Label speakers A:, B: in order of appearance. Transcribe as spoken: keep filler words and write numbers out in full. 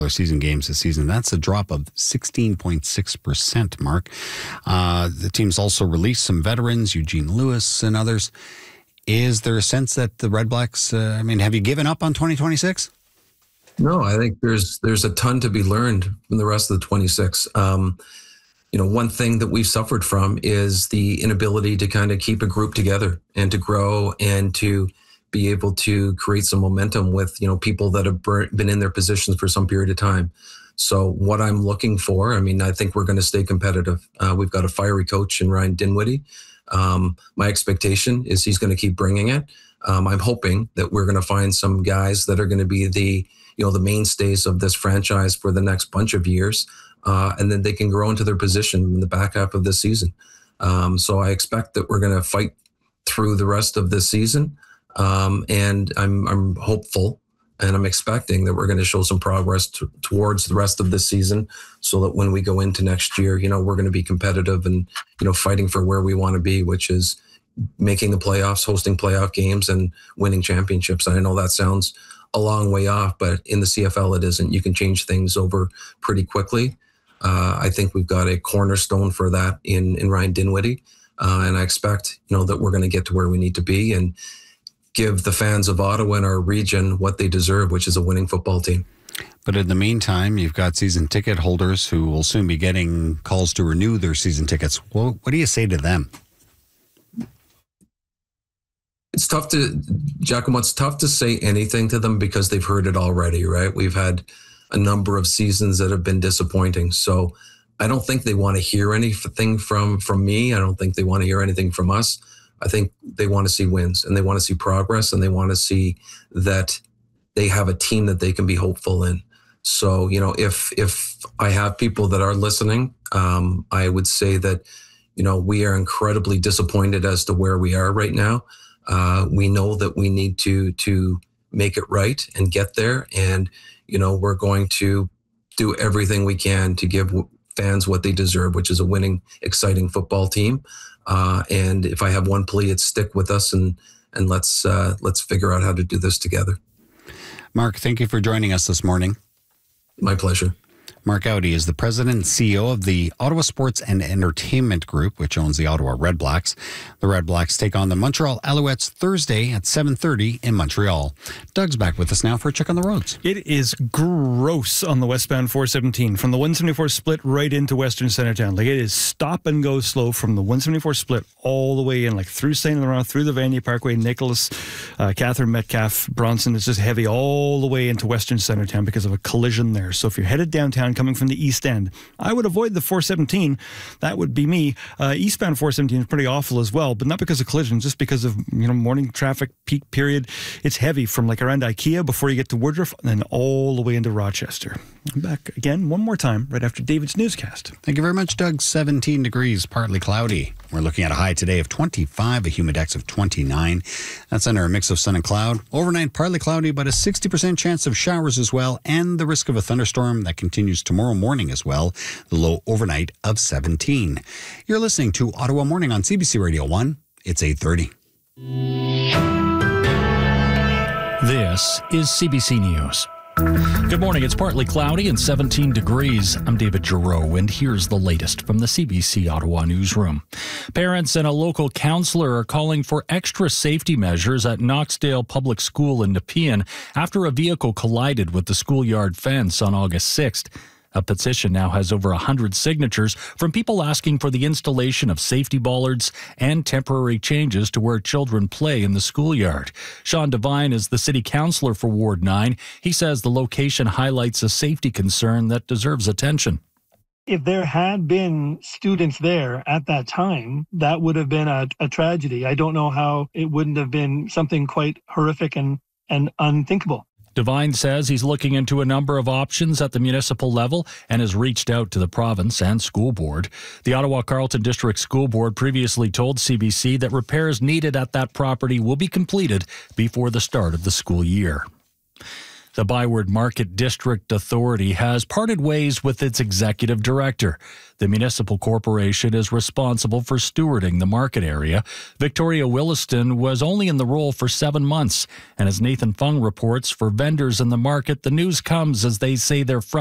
A: season games this season. That's a drop of sixteen point six percent, Mark. Uh, the team's also released some veterans, Eugene Lewis and others. Is there a sense that the Red Blacks, uh, I mean, have you given up on twenty twenty-six?
B: No, I think there's there's a ton to be learned from the rest of the twenty-six. Um, you know, one thing that we've suffered from is the inability to kind of keep a group together and to grow and to be able to create some momentum with, you know, people that have been in their positions for some period of time. So what I'm looking for, I mean, I think we're going to stay competitive. Uh, we've got a fiery coach in Ryan Dinwiddie. Um, my expectation is he's going to keep bringing it. Um, I'm hoping that we're going to find some guys that are going to be the, you know, the mainstays of this franchise for the next bunch of years. Uh, and then they can grow into their position in the back half of this season. Um, so I expect that we're going to fight through the rest of this season. Um, and I'm I'm hopeful and I'm expecting that we're going to show some progress t- towards the rest of this season so that when we go into next year, you know, we're going to be competitive and, you know, fighting for where we want to be, which is making the playoffs, hosting playoff games and winning championships. And I know that sounds a long way off, but in the C F L, it isn't. You can change things over pretty quickly. Uh, I think we've got a cornerstone for that in, in Ryan Dinwiddie. Uh, and I expect, you know, that we're going to get to where we need to be and give the fans of Ottawa and our region what they deserve, which is a winning football team.
A: But in the meantime, you've got season ticket holders who will soon be getting calls to renew their season tickets. Well, what do you say to them?
B: It's tough to, Giacomo, it's tough to say anything to them because they've heard it already, right? We've had a number of seasons that have been disappointing. So I don't think they want to hear anything from, from me. I don't think they want to hear anything from us. I think they want to see wins and they want to see progress and they want to see that they have a team that they can be hopeful in. So, you know, if if I have people that are listening, um, I would say that, you know, we are incredibly disappointed as to where we are right now. Uh, we know that we need to to make it right and get there. And, you know, we're going to do everything we can to give fans what they deserve, which is a winning, exciting football team. Uh, and if I have one plea, it's stick with us and and let's uh, let's figure out how to do this together.
A: Mark, thank you for joining us this morning.
B: My pleasure.
A: Mark Audi is the president and C E O of the Ottawa Sports and Entertainment Group, which owns the Ottawa Red Blacks. The Red Blacks take on the Montreal Alouettes Thursday at seven thirty in Montreal. Doug's back with us now for a check on the roads.
C: It is gross on the westbound four seventeen from the one seventy-four split right into Western Centertown. Like, it is stop and go slow from the one seventy-four split all the way in, like through Saint Laurent, through the Vanier Parkway, Nicholas, uh, Catherine Metcalf, Bronson. It's just heavy all the way into Western Centertown because of a collision there. So if you're headed downtown coming from the east end, I would avoid the four seventeen. That would be me. Uh, eastbound four seventeen is pretty awful as well, but not because of collisions, just because of, you know, morning traffic peak period. It's heavy from like around IKEA before you get to Woodruff and then all the way into Rochester. I'm back again one more time right after David's newscast.
A: Thank you very much, Doug. seventeen degrees, partly cloudy. We're looking at a high today of twenty-five, a humidex of twenty-nine. That's under a mix of sun and cloud. Overnight, partly cloudy, but a sixty percent chance of showers as well, and the risk of a thunderstorm that continues tomorrow morning as well. The low overnight of seventeen. You're listening to Ottawa Morning on C B C Radio one. It's eight thirty.
D: This is C B C News. Good morning. It's partly cloudy and seventeen degrees. I'm David Giroux, and here's the latest from the C B C Ottawa newsroom. Parents and a local councillor are calling for extra safety measures at Knoxdale Public School in Nepean after a vehicle collided with the schoolyard fence on August sixth. A petition now has over one hundred signatures from people asking for the installation of safety bollards and temporary changes to where children play in the schoolyard. Sean Devine is the city councillor for Ward nine. He says the location highlights a safety concern that deserves attention.
E: If there had been students there at that time, that would have been a, a tragedy. I don't know how it wouldn't have been something quite horrific and, and unthinkable.
D: Devine says he's looking into a number of options at the municipal level and has reached out to the province and school board. The Ottawa Carleton District School Board previously told C B C that repairs needed at that property will be completed before the start of the school year. The Byward Market District Authority has parted ways with its executive director. The municipal corporation is responsible for stewarding the market area. Victoria Williston was only in the role for seven months. And as Nathan Fung reports, for vendors in the market, the news comes as they say they're frustrated